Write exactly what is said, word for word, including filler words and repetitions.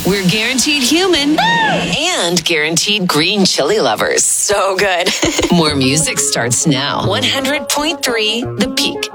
We're guaranteed human and guaranteed green chili lovers. So good. More music starts now. one hundred point three The Peak.